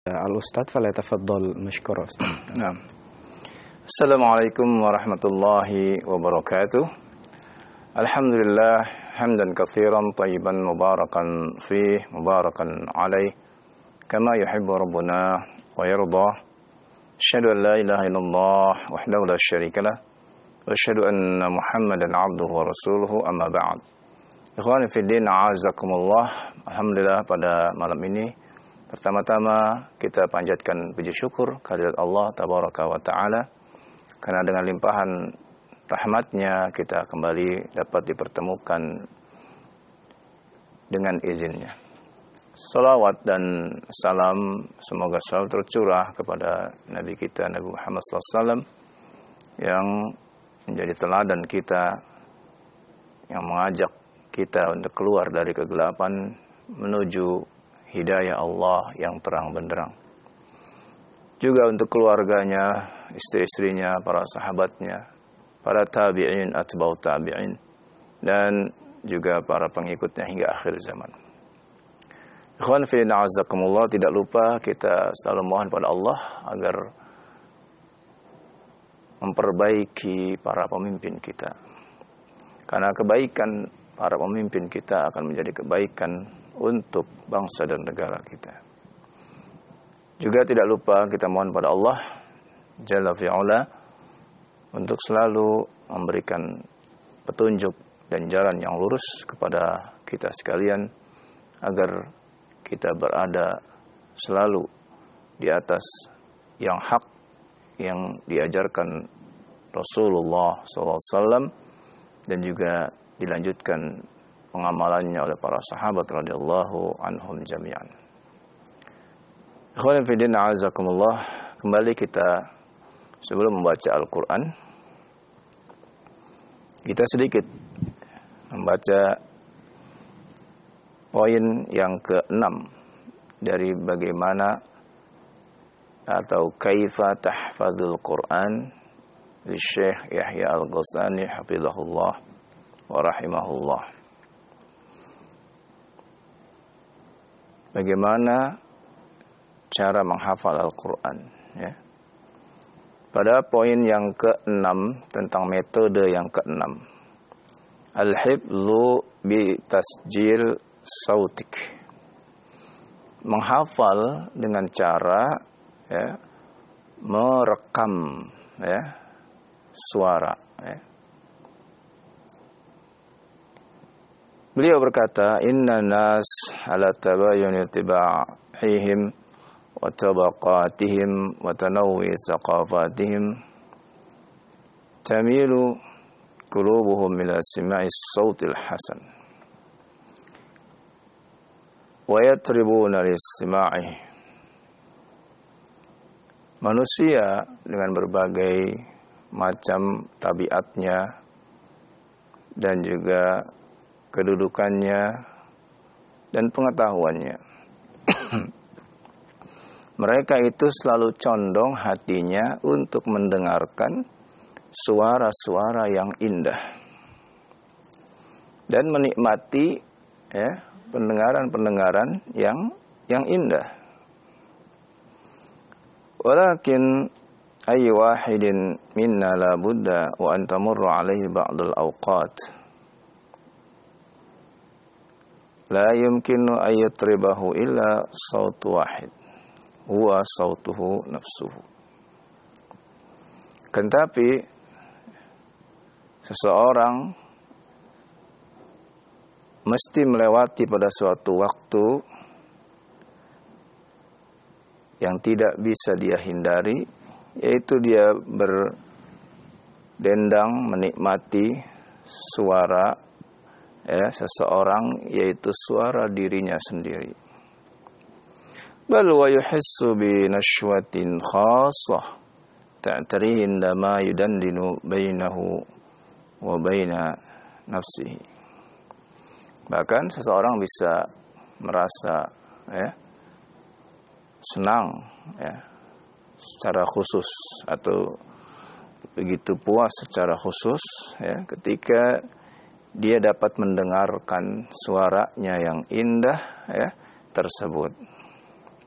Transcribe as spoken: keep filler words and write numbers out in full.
الأستاذ فليتفضل مشكور أستاذ. نعم. السلام عليكم ورحمة الله وبركاته. الحمد لله حمدا كثيرا طيبا مباركا فيه مباركا عليه كما يحب ربنا ويرضى. أشهد أن لا إله إلا الله وحده لا شريك له وأشهد أن محمدا عبده ورسوله أما بعد. Ikhwani fiddin, a'azakumullah. Alhamdulillah pada malam ini pertama-tama kita panjatkan puji syukur kehadirat Allah tabaraka wa taala karena dengan limpahan rahmatnya kita kembali dapat dipertemukan dengan izinnya. Salawat dan salam semoga selalu tercurah kepada Nabi kita Nabi Muhammad sallallahu alaihi wasallam yang menjadi teladan kita, yang mengajak kita untuk keluar dari kegelapan menuju hidayah Allah yang terang benderang. Juga untuk keluarganya, istri-istrinya, para sahabatnya, para tabi'in, atba'u tabi'in, dan juga para pengikutnya hingga akhir zaman. Ikhwan fillah azakumullah, tidak lupa kita selalu mohon pada Allah agar memperbaiki para pemimpin kita. Karena kebaikan para pemimpin kita akan menjadi kebaikan untuk bangsa dan negara kita. Juga tidak lupa kita mohon pada Allah Jalla fi'ala untuk selalu memberikan petunjuk dan jalan yang lurus kepada kita sekalian agar kita berada selalu di atas yang hak yang diajarkan Rasulullah sallallahu alaihi wasallam dan juga dilanjutkan pengamalannya oleh para sahabat radhiyallahu anhum jami'an. Ikhwan fillah a'azakumullah, kembali kita sebelum membaca Al-Qur'an kita sedikit membaca poin yang keenam dari bagaimana atau kaifa tahfadzul Qur'an li Syekh Yahya Al-Ghasani hafizahullah wa rahimahullah. Bagaimana cara menghafal Al-Qur'an, ya. Pada poin yang keenam tentang metode yang keenam, al-hifdzu bi tasjil sautik, menghafal dengan cara ya, merekam ya, suara ya. Beliau berkata, inna nas ala tabayun tiba'ihim wa tabaqatihim wa tanawwi thaqafatihim tamilu qulubuhum ila sima'i as-sautil hasan wa yatribuna lis-sima'i. Manusia dengan berbagai macam tabiatnya dan juga kedudukannya dan pengetahuannya. Mereka itu selalu condong hatinya untuk mendengarkan suara-suara yang indah dan menikmati ya, pendengaran-pendengaran yang yang indah. Walakin ayy wahidin minna la budda wa an tamurru alaihi ba'dul awqat la yumkinu ayatribahu illa sautu wahid huwa sautuhu nafsuhu. Tetapi seseorang mesti melewati pada suatu waktu yang tidak bisa dia hindari, yaitu dia berdendang menikmati suara ya, seseorang, yaitu suara dirinya sendiri. Bal wa yuhissu bi nashwatin khassah ta'tarihi indama yudandinu bainahu wa baina nafsihi. Bahkan seseorang bisa merasa ya, senang ya, secara khusus atau begitu puas secara khusus ya, ketika dia dapat mendengarkan suaranya yang indah ya, tersebut.